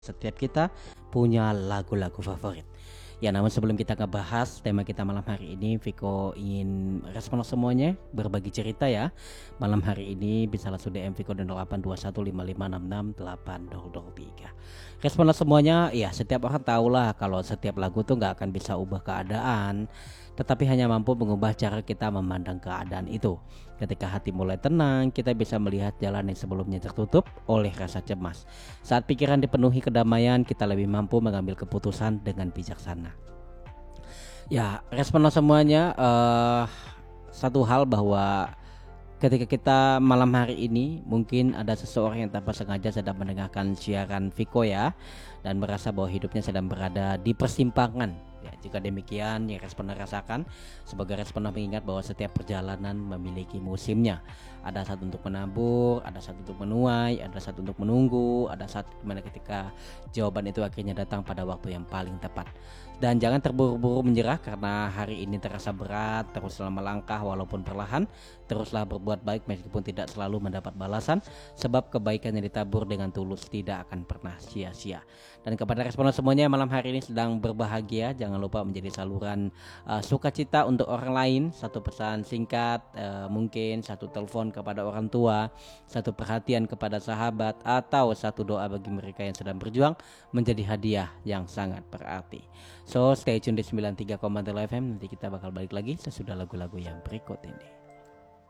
Setiap kita punya lagu-lagu favorit. Ya, namun sebelum kita ngebahas tema kita malam hari ini, Viko ingin respon semuanya, berbagi cerita ya. Malam hari ini bisa langsung DM Viko di 082155668003. Respon semuanya, ya setiap orang tahulah kalau setiap lagu tuh nggak akan bisa ubah keadaan, tetapi hanya mampu mengubah cara kita memandang keadaan itu. Ketika hati mulai tenang, kita bisa melihat jalan yang sebelumnya tertutup oleh rasa cemas. Saat pikiran dipenuhi kedamaian, kita lebih mampu mengambil keputusan dengan bijaksana. Ya, respon semuanya satu hal bahwa ketika kita malam hari ini mungkin ada seseorang yang tanpa sengaja sedang mendengarkan siaran Viko ya, dan merasa bahwa hidupnya sedang berada di persimpangan. Ya, jika demikian, yang responder rasakan sebagai responder mengingat bahwa setiap perjalanan memiliki musimnya. Ada saat untuk menabur, ada saat untuk menuai, ada saat untuk menunggu, ada saat dimana ketika jawaban itu akhirnya datang pada waktu yang paling tepat. Dan jangan terburu-buru menyerah karena hari ini terasa berat. Teruslah melangkah walaupun perlahan. Teruslah berbuat baik meskipun tidak selalu mendapat balasan, sebab kebaikan yang ditabur dengan tulus tidak akan pernah sia-sia. Dan kepada responden semuanya malam hari ini sedang berbahagia, jangan lupa menjadi saluran sukacita untuk orang lain. Satu pesan singkat, mungkin satu telepon kepada orang tua, satu perhatian kepada sahabat, atau satu doa bagi mereka yang sedang berjuang menjadi hadiah yang sangat berarti. So stay tune di 93,3 FM. Nanti kita bakal balik lagi sesudah lagu-lagu yang berikut ini.